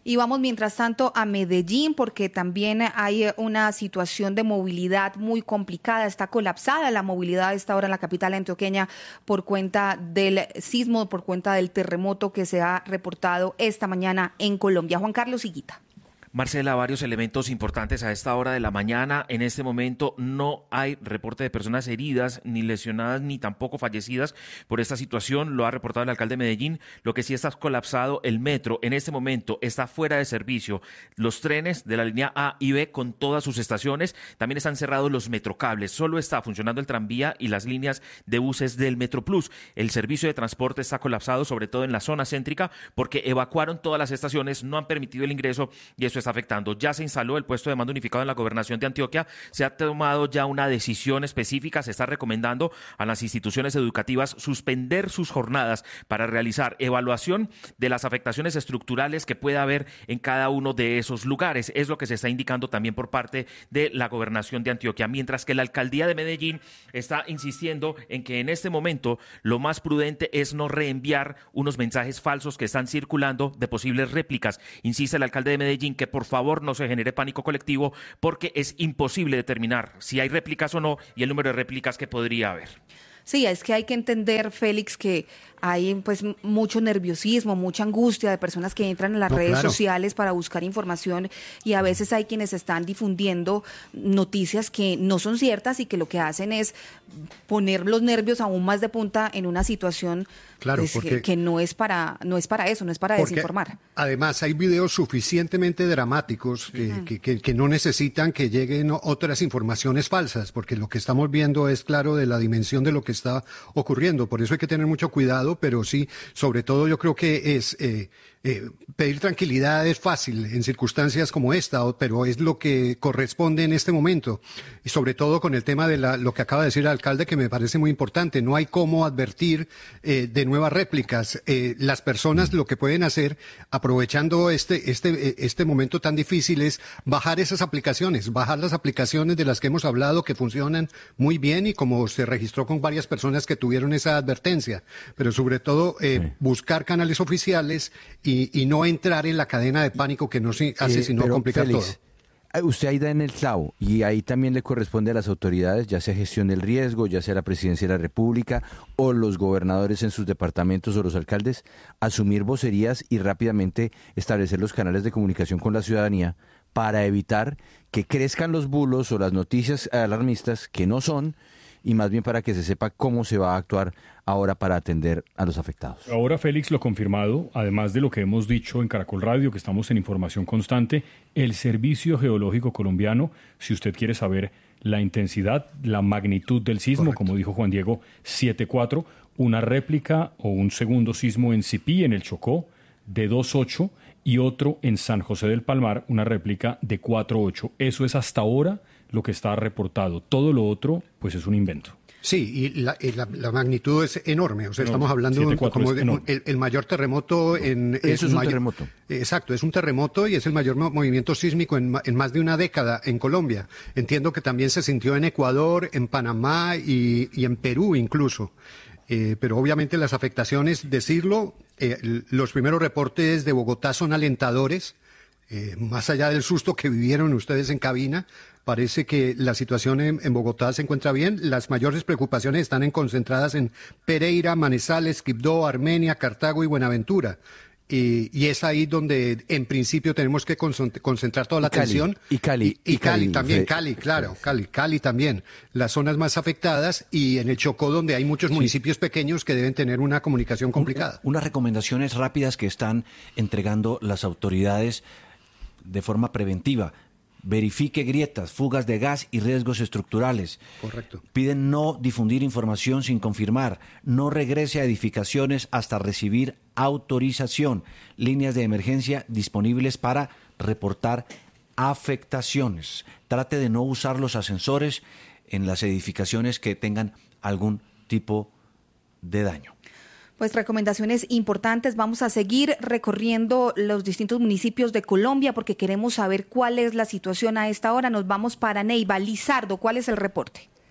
Y vamos mientras tanto a Medellín, porque también hay una situación de movilidad muy complicada, está colapsada la movilidad a esta hora en la capital antioqueña por cuenta del sismo, por cuenta del terremoto que se ha reportado esta mañana en Colombia. Juan Carlos Higuita. Marcela, varios elementos importantes a esta hora de la mañana. En este momento no hay reporte de personas heridas, ni lesionadas, ni tampoco fallecidas por esta situación. Lo ha reportado el alcalde de Medellín. Lo que sí está colapsado, el metro en este momento está fuera de servicio. Los trenes de la línea A y B con todas sus estaciones. También están cerrados los metrocables. Solo está funcionando el tranvía y las líneas de buses del Metroplus. El servicio de transporte está colapsado, sobre todo en la zona céntrica, porque evacuaron todas las estaciones, no han permitido el ingreso y eso está afectando. Ya se instaló el puesto de mando unificado en la gobernación de Antioquia, se ha tomado ya una decisión específica, se está recomendando a las instituciones educativas suspender sus jornadas para realizar evaluación de las afectaciones estructurales que pueda haber en cada uno de esos lugares. Es lo que se está indicando también por parte de la gobernación de Antioquia, mientras que la alcaldía de Medellín está insistiendo en que en este momento lo más prudente es no reenviar unos mensajes falsos que están circulando de posibles réplicas. Insiste el alcalde de Medellín que por favor no se genere pánico colectivo porque es imposible determinar si hay réplicas o no y el número de réplicas que podría haber. Sí, es que hay que entender, Félix, que hay pues mucho nerviosismo, mucha angustia de personas que entran en las no, redes claro. sociales para buscar información y a veces hay quienes están difundiendo noticias que no son ciertas y que lo que hacen es poner los nervios aún más de punta en una situación claro, pues, porque, que, que no es para no es para eso, no es para desinformar. Además, hay videos suficientemente dramáticos que, uh-huh. que, que, que no necesitan que lleguen otras informaciones falsas, porque lo que estamos viendo es claro de la dimensión de lo que está ocurriendo. Por eso hay que tener mucho cuidado, pero sí, sobre todo yo creo que es eh, eh, pedir tranquilidad es fácil en circunstancias como esta, pero es lo que corresponde en este momento. Y sobre todo con el tema de la, lo que acaba de decir el alcalde, que me parece muy importante. No hay cómo advertir eh, de nuevas réplicas. Eh, las personas lo que pueden hacer, aprovechando este, este, este momento tan difícil, es bajar esas aplicaciones, bajar las aplicaciones de las que hemos hablado, que funcionan muy bien y como se registró con varias personas que tuvieron esa advertencia. Pero sobre todo eh, sí. buscar canales oficiales y, y no entrar en la cadena de pánico que no se hace eh, sino complicar Félix, todo. Usted ahí da en el clavo y ahí también le corresponde a las autoridades, ya sea gestión del riesgo, ya sea la presidencia de la República o los gobernadores en sus departamentos o los alcaldes, asumir vocerías y rápidamente establecer los canales de comunicación con la ciudadanía para evitar que crezcan los bulos o las noticias alarmistas que no son, y más bien para que se sepa cómo se va a actuar ahora para atender a los afectados. Ahora, Félix, lo confirmado, además de lo que hemos dicho en Caracol Radio, que estamos en información constante, el Servicio Geológico Colombiano, si usted quiere saber la intensidad, la magnitud del sismo, correcto, como dijo Juan Diego, siete cuatro, una réplica o un segundo sismo en Sipí, en el Chocó, de dos ocho, y otro en San José del Palmar, una réplica de cuatro ocho. Eso es hasta ahora lo que está reportado. Todo lo otro, pues es un invento. Sí, y la, y la, la magnitud es enorme. O sea, no, estamos hablando de, como de un, el, el mayor terremoto en... Eso es, es un mayor, terremoto. Exacto, es un terremoto y es el mayor movimiento sísmico en, en más de una década en Colombia. Entiendo que también se sintió en Ecuador, en Panamá y, y en Perú incluso. Eh, pero obviamente las afectaciones, decirlo, eh, los primeros reportes de Bogotá son alentadores. Eh, más allá del susto que vivieron ustedes en cabina, parece que la situación en, en Bogotá se encuentra bien. Las mayores preocupaciones están en, concentradas en Pereira, Manizales, Quibdó, Armenia, Cartago y Buenaventura. Y, y es ahí donde en principio tenemos que concentrar toda la y Cali, atención. Y Cali. Y, y, y Cali, Cali también, Fe, Cali, claro, Cali, Cali también. Las zonas más afectadas y en el Chocó donde hay muchos sí. municipios pequeños que deben tener una comunicación complicada. Un, unas recomendaciones rápidas que están entregando las autoridades de forma preventiva. Verifique grietas, fugas de gas y riesgos estructurales. Correcto. Piden no difundir información sin confirmar. No regrese a edificaciones hasta recibir autorización. Líneas de emergencia disponibles para reportar afectaciones. Trate de no usar los ascensores en las edificaciones que tengan algún tipo de daño. Pues recomendaciones importantes. Vamos a seguir recorriendo los distintos municipios de Colombia porque queremos saber cuál es la situación a esta hora. Nos vamos para Neiva. Lizardo, ¿cuál es el reporte?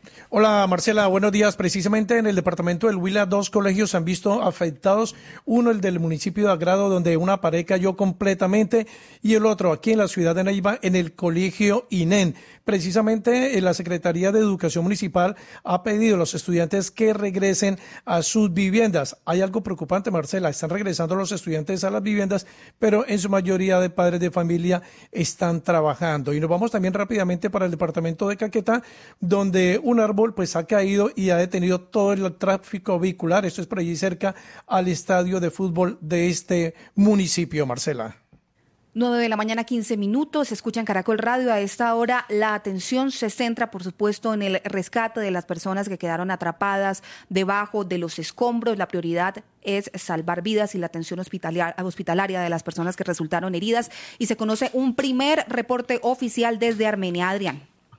Hola Marcela, buenos días. Precisamente en el departamento del Huila, dos colegios se han visto afectados. Uno, el del municipio de Agrado, donde una pared cayó completamente, y el otro aquí en la ciudad de Neiva, en el colegio INEN. Precisamente la Secretaría de Educación Municipal ha pedido a los estudiantes que regresen a sus viviendas. Hay algo preocupante, Marcela, están regresando los estudiantes a las viviendas, pero en su mayoría de padres de familia están trabajando. Y nos vamos también rápidamente para el departamento de Caquetá, donde un árbol pues ha caído y ha detenido todo el tráfico vehicular. Esto es por allí cerca al estadio de fútbol de este municipio, Marcela. nueve de la mañana, quince minutos, escucha en Caracol Radio. A esta hora la atención se centra, por supuesto, en el rescate de las personas que quedaron atrapadas debajo de los escombros. La prioridad es salvar vidas y la atención hospitalaria de las personas que resultaron heridas. Y se conoce un primer reporte oficial desde Armenia. Adrián.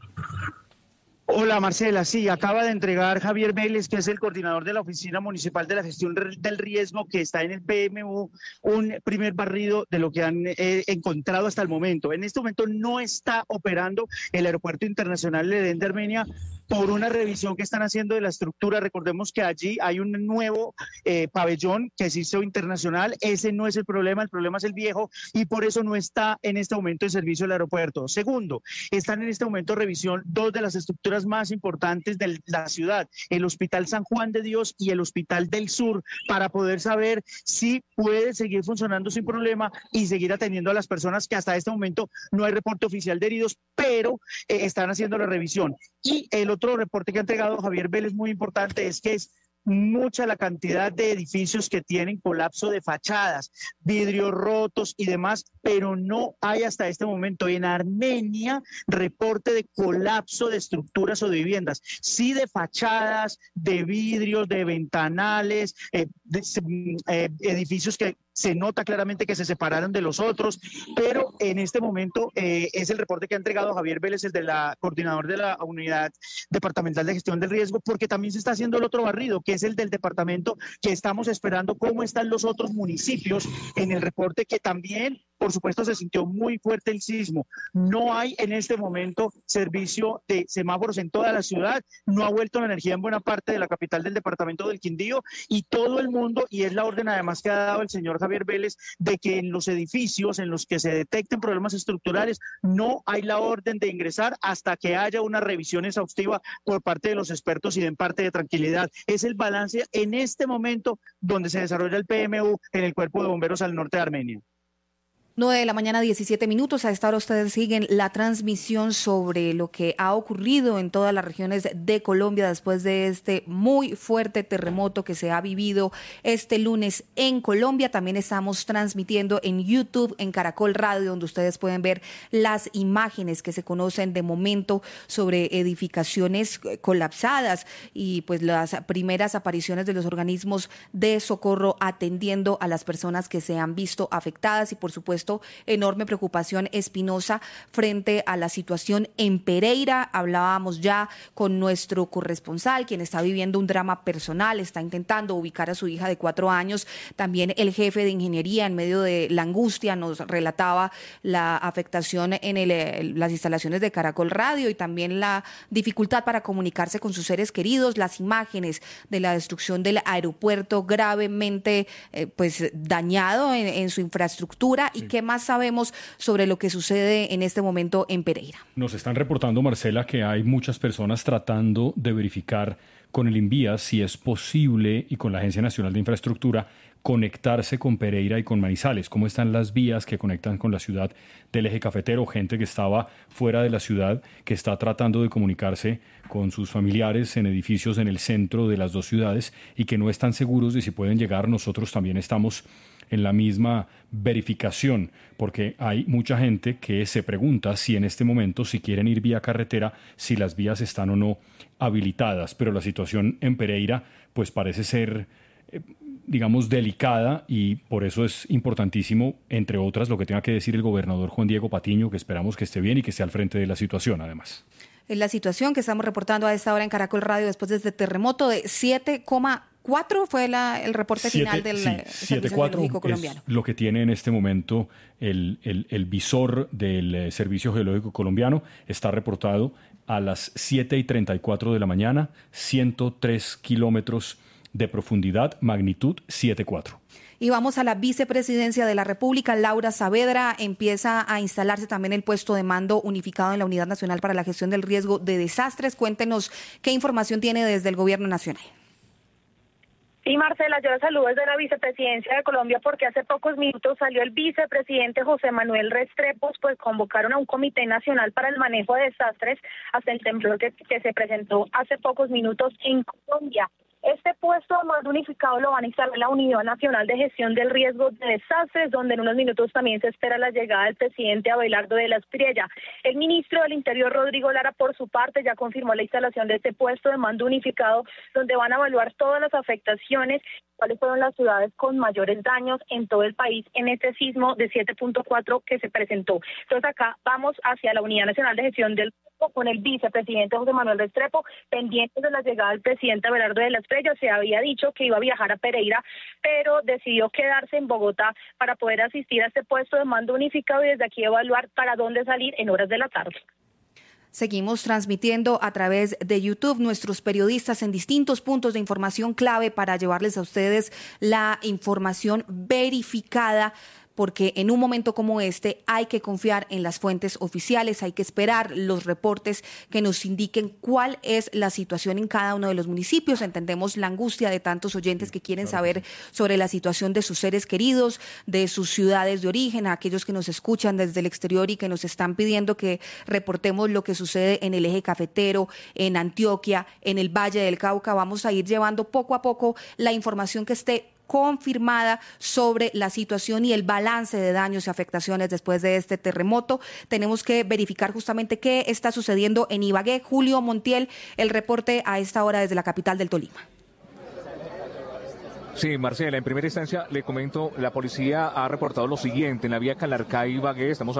Hola Marcela, sí, acaba de entregar Javier Vélez, que es el coordinador de la Oficina Municipal de la Gestión del Riesgo, que está en el P M U, un primer barrido de lo que han eh, encontrado hasta el momento. En este momento no está operando el Aeropuerto Internacional de Edén de Armenia por una revisión que están haciendo de la estructura. Recordemos que allí hay un nuevo eh, pabellón que se hizo internacional. Ese no es el problema, el problema es el viejo, y por eso no está en este momento en servicio el aeropuerto. Segundo, están en este momento en revisión dos de las estructuras más importantes de la ciudad, el Hospital San Juan de Dios y el Hospital del Sur, para poder saber si puede seguir funcionando sin problema y seguir atendiendo a las personas, que hasta este momento no hay reporte oficial de heridos, pero eh, están haciendo la revisión. Y el otro reporte que ha entregado Javier Vélez, muy importante, es que es mucha la cantidad de edificios que tienen colapso de fachadas, vidrios rotos y demás, pero no hay hasta este momento en Armenia reporte de colapso de estructuras o de viviendas, sí de fachadas, de vidrios, de ventanales, eh, de, eh, edificios que se nota claramente que se separaron de los otros, pero en este momento eh, es el reporte que ha entregado Javier Vélez, el de la coordinador de la Unidad Departamental de Gestión del Riesgo, porque también se está haciendo el otro barrido, que es el del departamento, que estamos esperando cómo están los otros municipios en el reporte, que también, por supuesto, se sintió muy fuerte el sismo. No hay en este momento servicio de semáforos en toda la ciudad, no ha vuelto la energía en buena parte de la capital del departamento del Quindío, y todo el mundo, y es la orden además que ha dado el señor Javier Vélez, de que en los edificios en los que se detecten problemas estructurales no hay la orden de ingresar hasta que haya una revisión exhaustiva por parte de los expertos y den parte de tranquilidad. Es el balance en este momento donde se desarrolla el P M U en el Cuerpo de Bomberos al norte de Armenia. nueve de la mañana, diecisiete minutos. A esta hora ustedes siguen la transmisión sobre lo que ha ocurrido en todas las regiones de Colombia después de este muy fuerte terremoto que se ha vivido este lunes en Colombia. También estamos transmitiendo en YouTube, en Caracol Radio, donde ustedes pueden ver las imágenes que se conocen de momento sobre edificaciones colapsadas y pues las primeras apariciones de los organismos de socorro atendiendo a las personas que se han visto afectadas, y por supuesto enorme preocupación espinosa frente a la situación en Pereira. Hablábamos ya con nuestro corresponsal, quien está viviendo un drama personal, está intentando ubicar a su hija de cuatro años. También el jefe de ingeniería, en medio de la angustia, nos relataba la afectación en el, las instalaciones de Caracol Radio y también la dificultad para comunicarse con sus seres queridos, las imágenes de la destrucción del aeropuerto gravemente eh, pues dañado en, en su infraestructura. Sí. Y ¿qué más sabemos sobre lo que sucede en este momento en Pereira? Nos están reportando, Marcela, que hay muchas personas tratando de verificar con el INVIAS si es posible, y con la Agencia Nacional de Infraestructura, conectarse con Pereira y con Manizales. ¿Cómo están las vías que conectan con la ciudad del eje cafetero? Gente que estaba fuera de la ciudad, que está tratando de comunicarse con sus familiares en edificios en el centro de las dos ciudades y que no están seguros de si pueden llegar. Nosotros también estamos en la misma verificación, porque hay mucha gente que se pregunta si en este momento, si quieren ir vía carretera, si las vías están o no habilitadas. Pero la situación en Pereira pues parece ser, eh, digamos, delicada, y por eso es importantísimo, entre otras, lo que tenga que decir el gobernador Juan Diego Patiño, que esperamos que esté bien y que esté al frente de la situación, además. Es la situación que estamos reportando a esta hora en Caracol Radio después de este terremoto de siete coma cuatro fue la, el reporte siete, final del sí, Servicio Geológico Colombiano. Es lo que tiene en este momento el, el, el visor del Servicio Geológico Colombiano. Está reportado a las siete y treinta y cuatro de la mañana, ciento tres kilómetros de profundidad, magnitud siete punto cuatro. Y vamos a la vicepresidencia de la República. Laura Saavedra, empieza a instalarse también el puesto de mando unificado en la Unidad Nacional para la Gestión del Riesgo de Desastres. Cuéntenos qué información tiene desde el Gobierno Nacional. Sí, Marcela, yo la saludo desde la vicepresidencia de Colombia porque hace pocos minutos salió el vicepresidente José Manuel Restrepo, pues convocaron a un comité nacional para el manejo de desastres hasta el temblor que, que se presentó hace pocos minutos en Colombia. Este puesto de mando unificado lo van a instalar la Unidad Nacional de Gestión del Riesgo de Desastres, donde en unos minutos también se espera la llegada del presidente Abelardo de la Espriella. El ministro del Interior, Rodrigo Lara, por su parte, ya confirmó la instalación de este puesto de mando unificado, donde van a evaluar todas las afectaciones, cuáles fueron las ciudades con mayores daños en todo el país en este sismo de siete punto cuatro que se presentó. Entonces acá vamos hacia la Unidad Nacional de Gestión del Riesgo con el vicepresidente José Manuel Restrepo, pendientes de la llegada del presidente Abelardo de la Espriella. Se había dicho que iba a viajar a Pereira, pero decidió quedarse en Bogotá para poder asistir a este puesto de mando unificado y desde aquí evaluar para dónde salir en horas de la tarde. Seguimos transmitiendo a través de YouTube, nuestros periodistas en distintos puntos de información clave para llevarles a ustedes la información verificada, porque en un momento como este hay que confiar en las fuentes oficiales, hay que esperar los reportes que nos indiquen cuál es la situación en cada uno de los municipios. Entendemos la angustia de tantos oyentes que quieren saber sobre la situación de sus seres queridos, de sus ciudades de origen, a aquellos que nos escuchan desde el exterior y que nos están pidiendo que reportemos lo que sucede en el eje cafetero, en Antioquia, en el Valle del Cauca. Vamos a ir llevando poco a poco la información que esté confirmada sobre la situación y el balance de daños y afectaciones después de este terremoto. Tenemos que verificar justamente qué está sucediendo en Ibagué. Julio Montiel, el reporte a esta hora desde la capital del Tolima. Sí, Marcela, en primera instancia le comento, la policía ha reportado lo siguiente: en la vía Calarcá-Ibagué, estamos